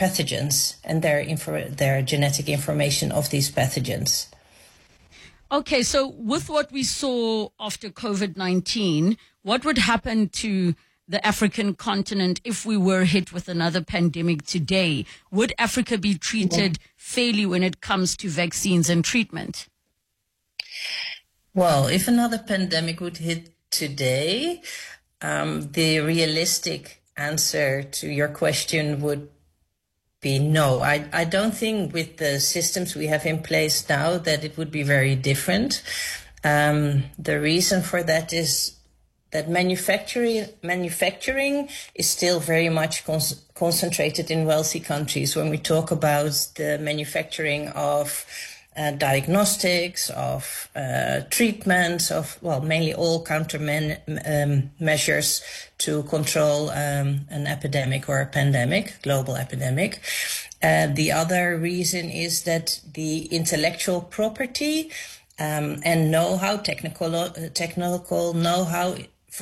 pathogens and their genetic information of these pathogens. Okay, so with what we saw after COVID-19, what would happen to the African continent if we were hit with another pandemic today? Would Africa be treated fairly when it comes to vaccines and treatment? Well, if another pandemic would hit today, the realistic answer to your question would be no. I don't think with the systems we have in place now that it would be very different. The reason for that is that manufacturing is still very much concentrated in wealthy countries. When we talk about the manufacturing of diagnostics, of treatments, of, well, mainly all measures to control an epidemic or a pandemic, global epidemic. The other reason is that the intellectual property and know-how, technical know-how,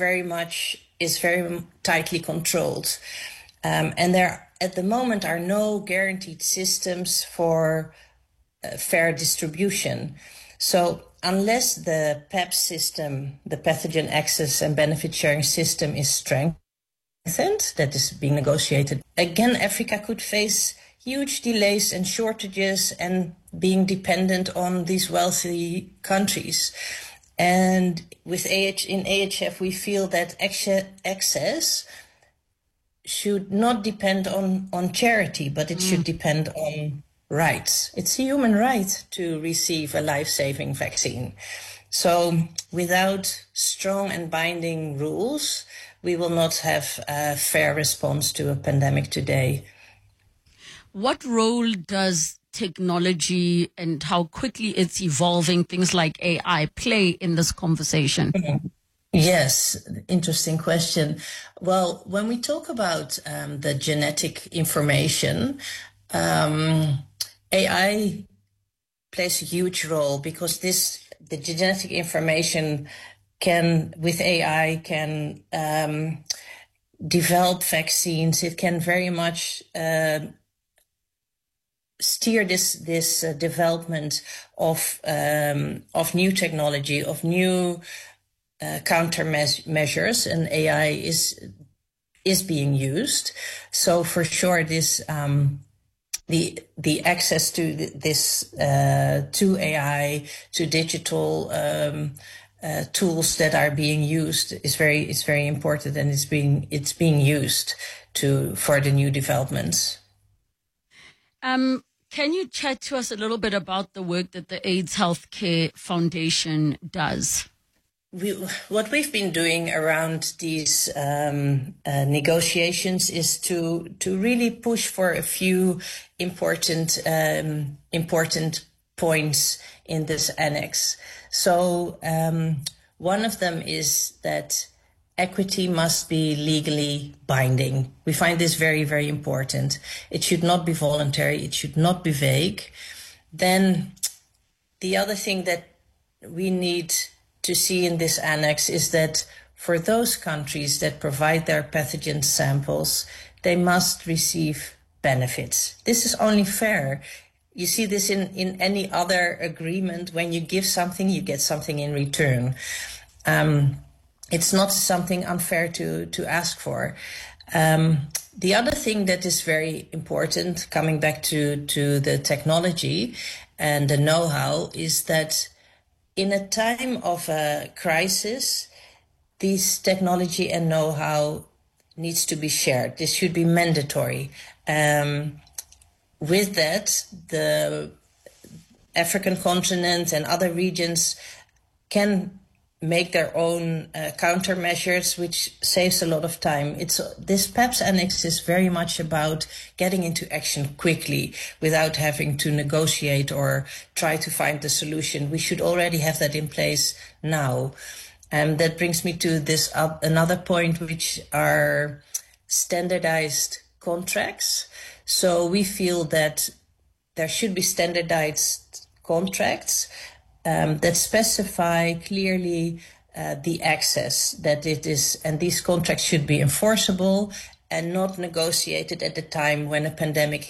is very tightly controlled. And there at the moment are no guaranteed systems for fair distribution. So unless the PAP system, the pathogen access and benefit sharing system, is strengthened, that is being negotiated, again, Africa could face huge delays and shortages and being dependent on these wealthy countries. And in AHF, we feel that access should not depend on charity, but it should depend on rights. It's a human right to receive a life-saving vaccine. So without strong and binding rules, we will not have a fair response to a pandemic today. What role does technology and how quickly it's evolving, things like AI, play in this conversation? Yes, interesting question. Well, when we talk about the genetic information, AI plays a huge role because the genetic information can develop vaccines. It can very much steer this development of new technology, of new countermeasures, and AI is being used. So for sure, this the access to this to AI, to digital tools that are being used is very important, and it's being used for the new developments. Can you chat to us a little bit about the work that the AIDS Healthcare Foundation does? What we've been doing around these negotiations is to really push for a few important points in this annex. So one of them is that equity must be legally binding. We find this very, very important. It should not be voluntary. It should not be vague. Then the other thing that we need to see in this annex is that for those countries that provide their pathogen samples, they must receive benefits. This is only fair. You see this in any other agreement. When you give something, you get something in return. It's not something unfair to ask for. The other thing that is very important, coming back to the technology and the know-how, is that in a time of a crisis, this technology and know-how needs to be shared. This should be mandatory. With that, the African continent and other regions can make their own countermeasures, which saves a lot of time. This PAPS Annex is very much about getting into action quickly without having to negotiate or try to find the solution. We should already have that in place now. And that brings me to this another point, which are standardized contracts. So we feel that there should be standardized contracts that specify clearly the access that it is, and these contracts should be enforceable and not negotiated at the time when a pandemic